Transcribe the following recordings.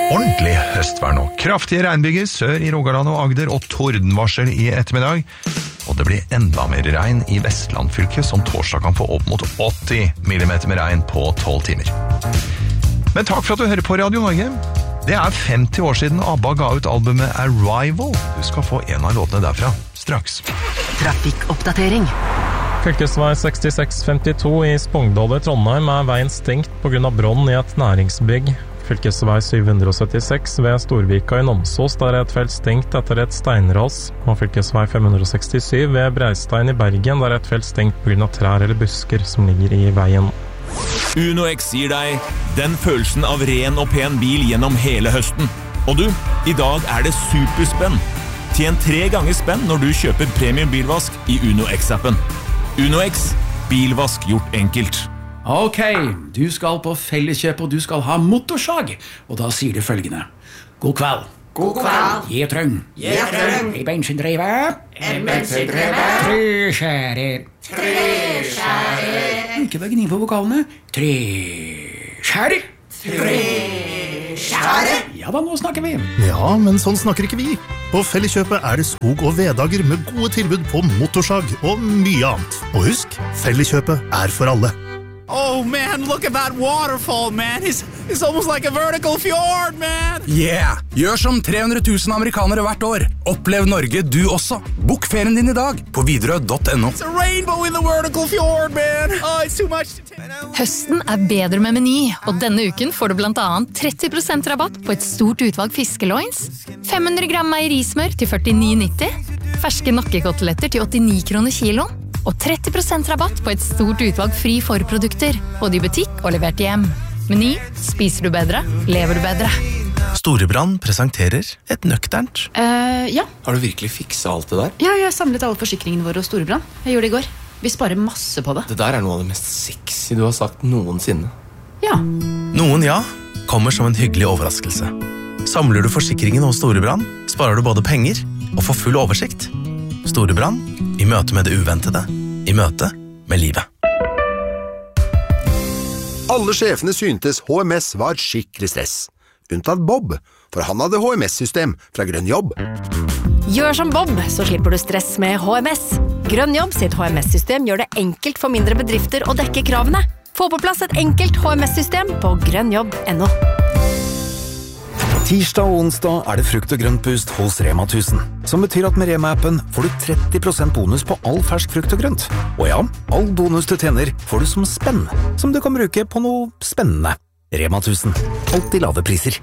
Ordentlig høstvær nå. Kraftige regnbyger sør i Rogaland og Agder og tordenvarsel i ettermiddag. Og det blir enda mer regn i Vestlandfylket, som torsdag kan få opp mot 80 millimeter med regn på 12 timer. Men takk for at du hører på Radio Norge. Det 50 år siden ABBA ga ut albumet Arrival. Du skal få en av låtene derfra straks. Trafikkoppdatering. Fylkesvei 6652 i Spongdal i Trondheim veien stengt på grunn av brann i et næringsbygg. Fylkesvei 776 ved Storvika i Namsos der et felt stengt etter et steinras. Og fylkesvei 567 ved Breistein i Bergen der et felt stengt på grunn av trær eller busker som ligger i veien. UnoX gir deg den følelsen av ren og pen bil gjennom hele høsten. Og du, i dag det superspenn. Tjen 3 ganger spenn når du kjøper premium bilvask i UnoX-appen. UnoX, bilvask gjort enkelt. Ok, du skal på Felleskjøp og du skal ha motorsag. Og da sier du følgende. God kveld. God kveld. Gjetrøng. Gjetrøng. En bensindriver. En bensindriver. 3 skjærer. 3 skjærer. Ikke bare gni på vokalene. 3 skjærer. 3 skjærer. Ja da, nå snakker vi. Ja, men sånn snakker ikke vi. På Felleskjøpet det skog- og veddager med gode tilbud på motorsag og mye annet. Og husk, Felleskjøpet for alle. Oh man, look at that waterfall, man. It's almost like a vertical fjord, man. Yeah, gjør som 300 000 amerikanere hvert år. Opplev Norge du også. Bok ferien din i dag på Widerøe.no. It's a rainbow in the vertical fjord, man. Oh, it's too much. Høsten bedre med Meny, og denne uken får du blant annet 30% rabatt på et stort utvalg fiskeloins, 500 gram meierismør til 49,90, ferske nakkekoteletter til 89 kroner kiloen, og 30% rabatt på et stort utvalg fri forprodukter, både i butikk og levert hjem. Meny, spiser du bedre, lever du bedre. Storebrand presenterer et nøkternt. Ja. Har du virkelig fikset alt det der? Ja, jeg har samlet alle forsikringene våre hos Storebrand. Jeg gjorde det i går. Vi sparer masse på det. Det der noe av det mest sexy du har sagt noensinne. Ja. Noen ja, kommer som en hyggelig overraskelse. Samler du forsikringen hos Storebrand, sparer du både penger og får full oversikt. Storebrand, i møte med det uventede, i møte med livet. Alle sjefene syntes HMS var skikkelig stress. Unntatt Bob, for han hadde HMS-system fra Grønn Jobb. Gjør som Bob, så slipper du stress med HMS. Grønn Jobb sitt HMS-system gjør det enkelt for mindre bedrifter å dekke kravene. Få på plass et enkelt HMS-system på grønnjobb.no. Tirsdag og onsdag det frukt og grøntpust hos Rema 1000, som betyr at med Rema-appen får du 30% bonus på all fersk frukt og grønt. Og ja, all bonus du tjener får du som spenn, som du kan bruke på noe spennende. Rema 1000, alltid lave priser.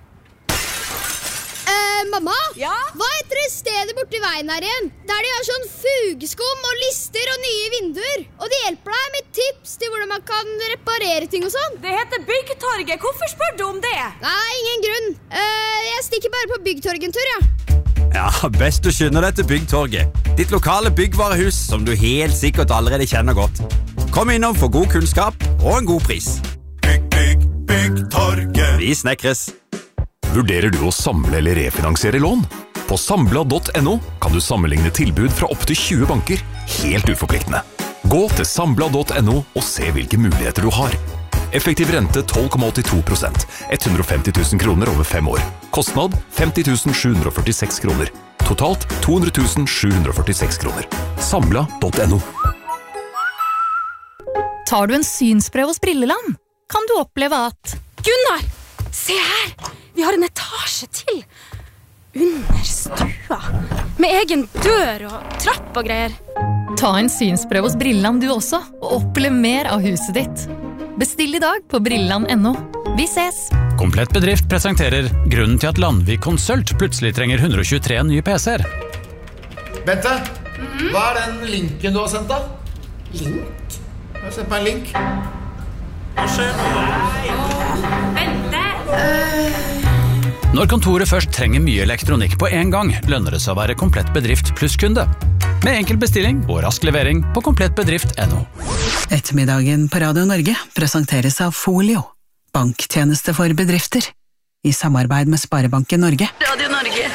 Mamma? Ja? Hva heter det stedet borti veien her igjen? Der de har sånn fugeskum og lister og nye vinduer. Og de hjelper deg med tips til hvordan man kan reparere ting og sånn. Det heter Byggtorget. Hvorfor spør du om det? Nei, ingen grunn. Jeg stikker bare på Byggtorget en tur, ja. Ja, best du skynder deg til Byggtorget. Ditt lokale byggvarehus som du helt sikkert allerede kjenner godt. Kom innom for god kunnskap og en god pris. Byggtorget. Vi snekres. Vurderer du å samle eller refinansiere lån? På Sambla.no kan du sammenligne tilbud fra opp til 20 banker, helt uforpliktende. Gå til Sambla.no og se hvilke muligheter du har. Effektiv rente 12,82%, 150 000 kroner over 5 år. Kostnad 50 746 kroner. Totalt 200 746 kroner. Sambla.no. Tar du en synsprøve hos Brilleland, kan du oppleve at Gunnar, se her! Vi har en etasje til. Under stua. Med egen dør og trapp og greier. Ta en synsprøve hos Brilleland du også, og opplev mer av huset ditt. Bestill i dag på Brilleland.no. Vi ses! Komplett bedrift presenterer grunnen til at Landvik Konsult plutselig trenger 123 nye PC-er. Bente, hva den linken du har sendt da? Link? Jeg har sendt meg en link. Hva skjer nå? Bente! Når kontoret først trenger mye elektronikk på en gang, lønner det seg å være komplett bedrift pluss kunde. Med enkel bestilling og rask levering på komplettbedrift.no. Ettermiddagen på Radio Norge presenteres av Folio, banktjeneste for bedrifter, i samarbeid med Sparebanken Norge. Radio Norge.